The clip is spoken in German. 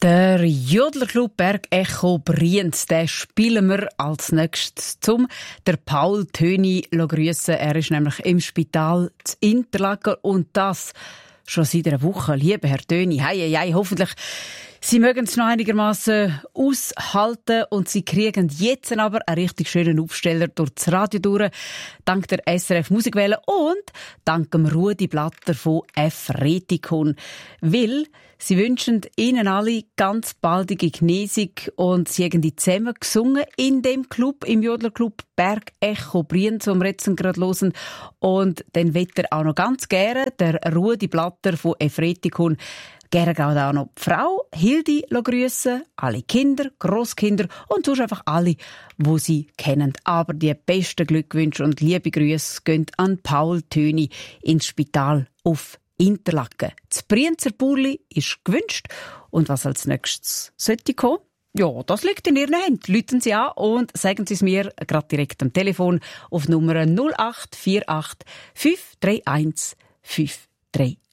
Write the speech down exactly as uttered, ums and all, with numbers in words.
Der Jodlerclub Berg Echo Brienz, den spielen wir als nächstes zum der Paul Töni grüssen. Er ist nämlich im Spital zu Interlaken und das schon seit einer Woche. Lieber Herr Töni, hei, hei, hei, hoffentlich Sie mögen es noch einigermaßen aushalten und Sie kriegen jetzt aber einen richtig schönen Aufsteller durch das Radio durch, dank der S R F Musikwelle und dank dem Rudi Blatter von F. Retikon. Weil Sie wünschen Ihnen alle ganz baldige Genesung und Sie haben die zusammen gesungen in dem Club, im Jodlerclub Berg Echo Brienz, wo wir jetzt gerade hören. Und dann wird er auch noch ganz gerne, der Rudi Blatter von F. Retikon, gerne auch noch die Frau Hildi grüssen, alle Kinder, Grosskinder und sonst einfach alle, die sie kennen. Aber die besten Glückwünsche und liebe Grüße gehen an Paul Töni ins Spital auf Interlaken. Das Brienzer Burli ist gewünscht. Und was als nächstes sollte kommen? Ja, das liegt in Ihren Händen. Rufen Sie an und sagen Sie es mir gerade direkt am Telefon auf Nummer null acht vier acht fünf drei eins fünf drei